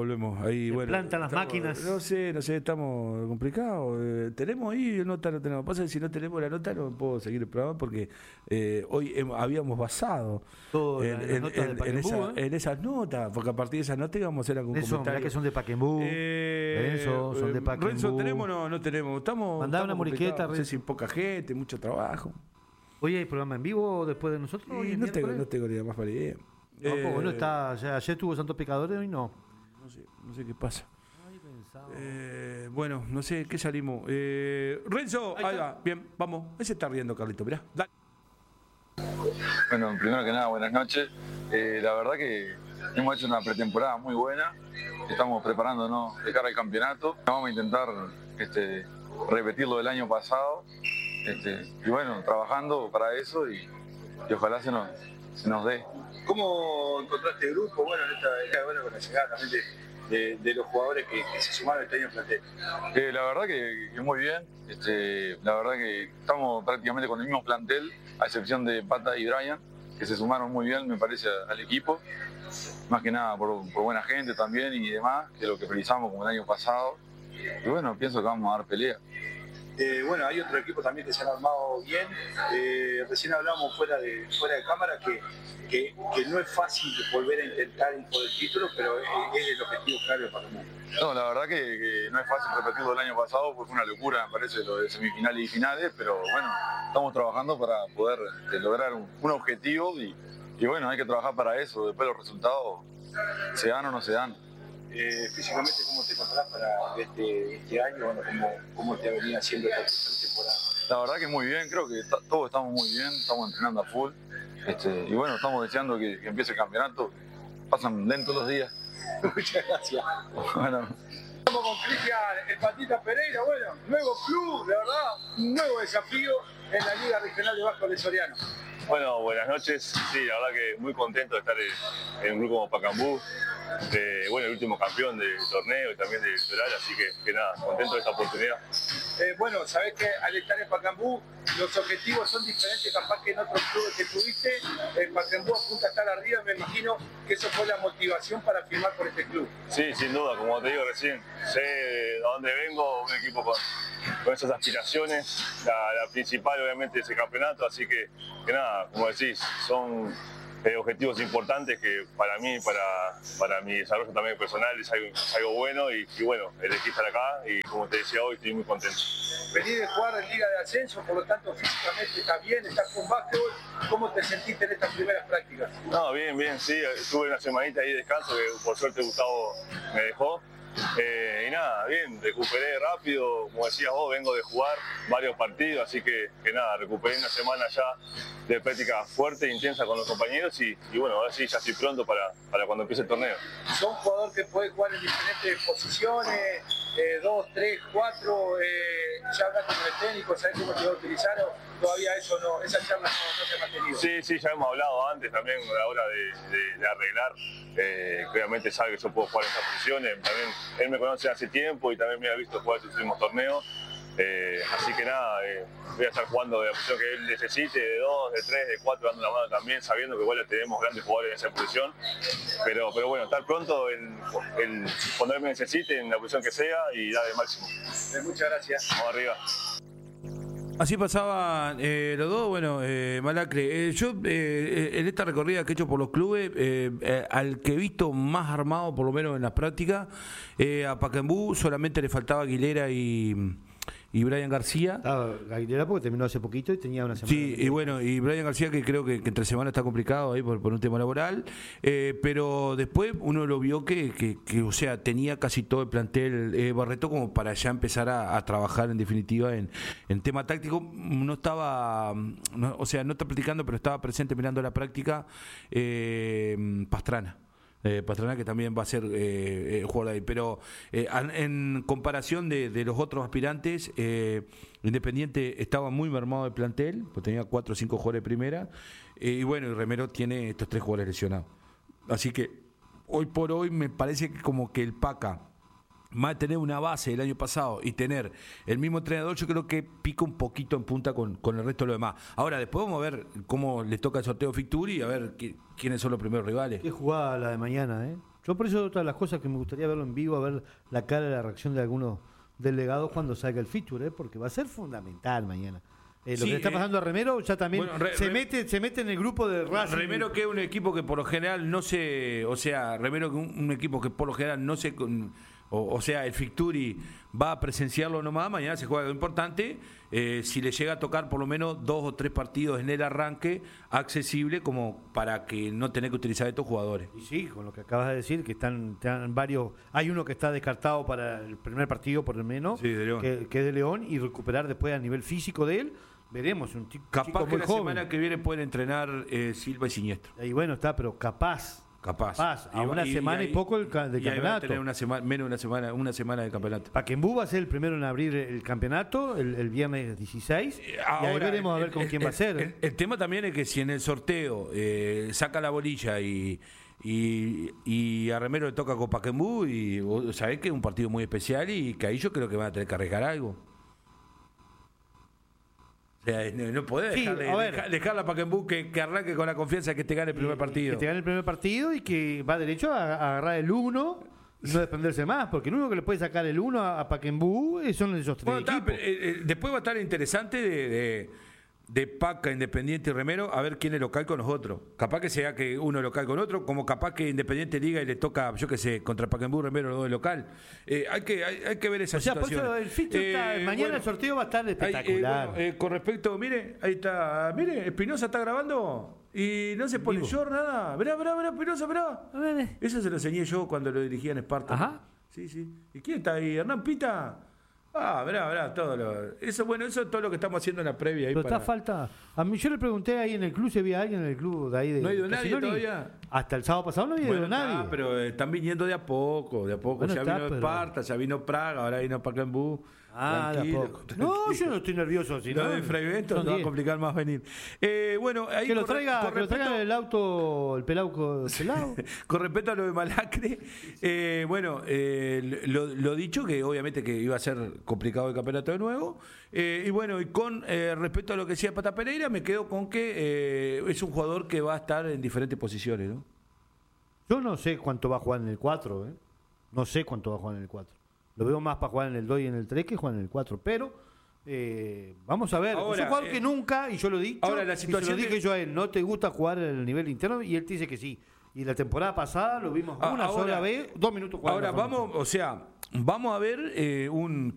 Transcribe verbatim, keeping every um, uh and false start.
volvemos. Ahí, Se bueno, plantan las estamos, máquinas. No sé, no sé, estamos complicados. Eh, tenemos ahí nota, no tenemos. Pasa que si no tenemos la nota no puedo seguir el programa porque eh, hoy hemos, habíamos basado Todo en, en, las en, notas en, de en, Paquembú, esa, ¿eh? en esas notas, porque a partir de esas notas íbamos a hacer algún Eso, mirá comentario. que son de Paquembú. Eh, Renzo, son de eh, Paquembú. Renzo, ¿tenemos? No, no tenemos. Estamos, Mandá estamos una moriqueta, complicados. No sé Renzo. si poca gente, mucho trabajo. Hoy hay programa en vivo después de nosotros. Hoy Y es no, tengo, miércoles. no tengo ni la más para idea. No, Eh, pues no está. Ya, ayer estuvo Santos Pecadores, hoy no. No sé, no sé qué pasa. Ay, pensaba. Eh, bueno, no sé, ¿qué salimos? Eh, Renzo, ahí, Ahí va, está. bien, vamos. Ese está riendo, Carlito, mirá. Dale. Bueno, primero que nada, buenas noches. Eh, la verdad que hemos hecho una pretemporada muy buena. Estamos preparándonos de cara al campeonato. Vamos a intentar este, repetir lo del año pasado. Este, y bueno, trabajando para eso y, y ojalá se nos, se nos dé. ¿Cómo encontraste el grupo? Bueno, en esta, esta bueno, con la llegada también de, de, de los jugadores que, que se sumaron este año al plantel. Eh, la verdad que, que muy bien. Este, la verdad que estamos prácticamente con el mismo plantel, a excepción de Pata y Brian, que se sumaron muy bien, me parece, al equipo. Más que nada por, por buena gente también y demás, que lo que precisamos como el año pasado. Y bueno, pienso que vamos a dar pelea. Eh, bueno, hay otro equipo también que se han armado bien. Eh, recién hablamos fuera de, fuera de cámara que, que, que no es fácil volver a intentar ir por el título, pero es, es el objetivo claro de Paquembú. No, la verdad que, que no es fácil repetirlo del año pasado, porque fue una locura, me parece, lo de semifinales y finales, pero bueno, estamos trabajando para poder este, lograr un, un objetivo y, y bueno, hay que trabajar para eso, después los resultados se dan o no se dan. Eh, físicamente, ¿cómo te encontrás para este, este año? Bueno, ¿cómo, ¿Cómo te venía haciendo esta temporada? La verdad que muy bien, creo que ta- todos estamos muy bien, estamos entrenando a full este, y bueno, estamos deseando que, que empiece el campeonato, pasan lentos los días. Muchas gracias. Bueno. Estamos con Cristian, el Patita Pereira, bueno, nuevo club, la verdad, un nuevo desafío en la Liga Regional de Vasco de Soriano. Bueno, buenas noches. Sí, la verdad que muy contento de estar en, en un grupo como Paquembú, de, bueno, el último campeón del torneo y también del litoral, así que, que nada, contento de esta oportunidad. Eh, bueno, sabés que al estar en Paquembú los objetivos son diferentes capaz que en otros clubes que tuviste. En Paquembú apunta a estar arriba, me imagino que eso fue la motivación para firmar por este club. Sí, sin duda, como te digo recién, sé de dónde vengo, un equipo con, con esas aspiraciones, la, la principal obviamente es el campeonato, así que, que nada, como decís, son eh, objetivos importantes que para mí, para, para mi desarrollo también personal es algo, es algo bueno y, y bueno, elegí estar acá y como te decía hoy estoy muy contento. Venís de jugar en Liga de Ascenso, por lo tanto físicamente estás bien, estás con básquetbol. ¿Cómo te sentiste en estas primeras prácticas? No, bien, bien, sí, estuve una semanita ahí de descanso que por suerte Gustavo me dejó. Eh, y nada, bien, recuperé rápido, como decías vos, vengo de jugar varios partidos, así que, que nada, recuperé una semana ya de práctica fuerte e intensa con los compañeros y, y bueno, ahora sí ya estoy pronto para, para cuando empiece el torneo. Son jugadores que pueden jugar en diferentes posiciones, eh, dos, tres, cuatro, eh, ya hablaste con el técnico, ¿sabés cómo te va a utilizar o todavía eso no, esa charla no, no se ha mantenido? Sí, sí, ya hemos hablado antes también a la hora de, de, de arreglar, eh, que obviamente sabe que yo puedo jugar en esas posiciones, también él me conoce hace tiempo y también me ha visto jugar en sus últimos torneos. Eh, así que nada, eh, voy a estar jugando de la posición que él necesite, de dos, de tres, de cuatro, dando la mano también, sabiendo que igual tenemos grandes jugadores en esa posición. Pero, pero bueno, estar pronto en, en cuando él me necesite, en la posición que sea y dar el máximo. Eh, muchas gracias. Vamos arriba. Así pasaban eh, los dos, bueno, eh, Malacre. Eh, yo, eh, en esta recorrida que he hecho por los clubes, eh, eh, al que he visto más armado, por lo menos en las prácticas, eh, a Paquembú solamente le faltaba Aguilera y, y Brian García. Ah, Aguilera porque terminó hace poquito y tenía una semana. Sí, y bueno, y Brian García que creo que, que entre semana está complicado ahí por, por un tema laboral, eh, pero después uno lo vio que, que, que, o sea, tenía casi todo el plantel eh, Barreto como para ya empezar a, a trabajar en definitiva en, en tema táctico. No estaba, no, o sea, no está practicando, pero estaba presente mirando la práctica eh, Pastrana. Eh, Pastrana que también va a ser eh, eh, jugador ahí, pero eh, en comparación de, de los otros aspirantes, eh, Independiente estaba muy mermado de plantel, pues tenía cuatro o cinco jugadores de primera, eh, y bueno, y Remero tiene estos tres jugadores lesionados, así que hoy por hoy me parece que como que el Paca, más de tener una base del año pasado y tener el mismo entrenador, yo creo que pica un poquito en punta con, con el resto de lo demás. Ahora, después vamos a ver cómo les toca el sorteo Ficturi y a ver qui- quiénes son los primeros rivales. Qué jugada la de mañana, ¿eh? Yo por eso otra de las cosas que me gustaría verlo en vivo, a ver la cara de la reacción de algunos delegados cuando salga el feature, ¿eh? Porque va a ser fundamental mañana. Eh, lo Sí, que le está eh, pasando a Remero ya también bueno, re, se re, mete se mete en el grupo de Racing. Remero, que es un equipo que por lo general no se, o sea, Remero que un, un equipo que por lo general no se, o, o sea, el Ficturi va a presenciarlo nomás, mañana se juega algo importante, eh, si le llega a tocar por lo menos dos o tres partidos en el arranque accesible como para que no tener que utilizar estos jugadores. Y sí, con lo que acabas de decir, que están, están varios, hay uno que está descartado para el primer partido por lo menos, Sí, de León. Que, que es de León, y recuperar después a nivel físico de él, veremos, un chico, Capaz chico que muy la joven. semana que viene pueden entrenar eh, Silva y Siniestro. Y bueno, está, pero capaz, Capaz. capaz, a Y- una y- semana y, ahí- poco del, ca- del y ahí van a campeonato. tener una semana, menos de una semana, una semana de campeonato. Paquembú va a ser el primero en abrir el campeonato el, el viernes dieciséis, y ahí veremos a ver el- con el- quién va a ser. El, el tema también es que si en el sorteo eh, saca la bolilla y, y, y a Remero le toca con Paquembú, y vos sabés que es un partido muy especial y que ahí yo creo que van a tener que arriesgar algo. O sea, no, no podés Sí, dejarle, a ver. dejar, dejarle a Paquembú que, que arranque con la confianza de que te gane el primer Y- partido. Que te gane el primer partido y que va derecho a, a agarrar el uno y no desprenderse más, porque el único que le puede sacar el uno a, a Paquembú eh, son esos tres Bueno, está, equipos. pero, eh, eh, después va a estar interesante de, de, de Paca, Independiente y Remero, a ver quién es local con los otros. Capaz que sea que uno es local con otro, como capaz que Independiente liga y le toca, yo qué sé, contra Paquembú, Remero, los dos de local. Eh, hay, que, hay, hay que ver esa O sea, por situación. eso el feature está- mañana el sorteo va a estar espectacular. eh, con respecto, mire, ahí está, mire, Espinosa está grabando y no se pone Vivo. short, nada. Verá, verá, verá, Espinosa, verá. A ver, eh. Eso se lo enseñé yo cuando lo dirigía en Esparta. Ajá. Sí, sí. ¿Y quién está ahí? ¿Hernán Pita? Ah, verá, verá, todo lo... Eso, bueno, eso es todo lo que estamos haciendo en la previa ahí Pero para... está falta. A mí yo le pregunté ahí en el club si había alguien en el club de ahí de ¿No ha ido nadie Castelloni. todavía? Hasta el sábado pasado no había Bueno, ido nadie. está, pero eh, están viniendo de a poco, de a poco. Bueno, ya está, vino pero- Esparta, ya vino Praga, ahora vino Pacaembú. Ah, de a Tranquilo, poco. tranquilo. No, yo no estoy nervioso. Si Lo no, de Fray Bento son te va a diez. complicar más venir. Eh, bueno, ahí Que lo con re- traiga, con que lo traiga respecto- el auto, el pelauco pelado. Con respecto a lo de Malacre, eh, bueno, eh, lo, lo dicho, que obviamente que iba a ser complicado el campeonato de nuevo. Eh, y bueno, y con eh, respecto a lo que decía Pata Pereira, me quedo con que eh, es un jugador que va a estar en diferentes posiciones, ¿no? Yo no sé cuánto va a jugar en el cuatro, ¿eh? No sé cuánto va a jugar en el cuatro. Lo veo más para jugar en el dos y en el tres que jugar en el cuatro, pero eh, vamos a ver. Ahora, es un jugador eh, que nunca, y yo lo he dicho, ahora la y se situación lo dije de- yo a él, no te gusta jugar en el nivel interno, y él te dice que sí. Y la temporada pasada lo vimos Ah, una ahora- sola vez, dos minutos jugando. Ahora vamos, o sea, vamos a ver eh, un